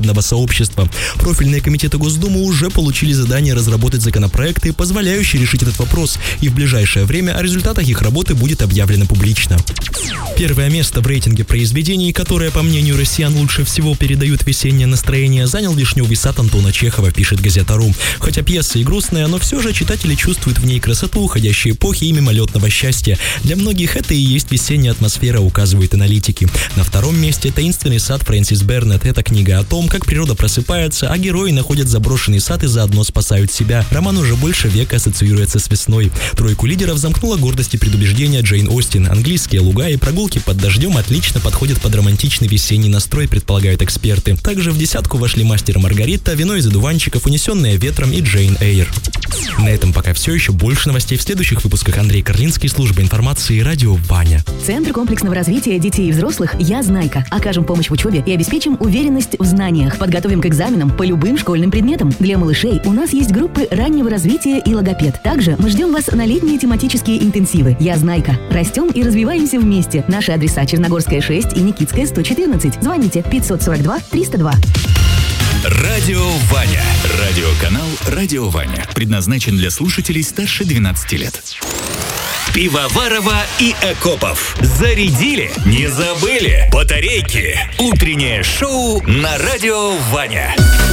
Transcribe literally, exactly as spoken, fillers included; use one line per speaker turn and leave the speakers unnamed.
сообщества. Профильные комитеты Госдумы уже получили задание разработать законопроекты, позволяющие решить этот вопрос, и в ближайшее время о результатах их работы будет объявлено публично. Первое место в рейтинге произведений, которые, по мнению россиян, лучше всего передают весеннее настроение, занял «Вишневый сад» Антона Чехова, пишет Газета.ру. Хотя пьеса и грустная, но все же читатели чувствуют в ней красоту уходящей эпохи и мимолетного счастья. Для многих это и есть весенняя атмосфера, указывают аналитики. На втором месте «Таинственный сад» Фрэнсис Бернет. Это книга о том, как природа просыпается, а герои находят заброшенный сад и заодно спасают себя. Роман уже больше века ассоциируется с весной. Тройку лидеров замкнула «Гордость и предубеждение» Джейн Остин. Английские луга и прогулки под дождем отлично подходят под романтичный весенний настрой, предполагают эксперты. Также в десятку вошли «Мастер и Маргарита», «Вино из одуванчиков», «Унесенные ветром» и «Джейн Эйр». На этом пока все. Еще больше новостей в следующих выпусках. Андрей Карлинский, служба информации, радио Ваня.
Центр комплексного развития детей и взрослых «Я Знайка». Окажем помощь в учебе и обеспечим уверенность в знаниях. Подготовим к экзаменам по любым школьным предметам. Для малышей у нас есть группы раннего развития и логопед. Также мы ждем вас на летние тематические интенсивы. «Я Знайка». Растем и развиваемся вместе. Наши адреса: Черногорская, шесть и Никитская, сто четырнадцать. Звоните пятьсот сорок два триста два.
Радио Ваня. Радиоканал «Радио Ваня». Предназначен для слушателей старше двенадцати лет. Пивоварова и Акопов. Зарядили? Не забыли? Батарейки. Утреннее шоу на Радио Ваня.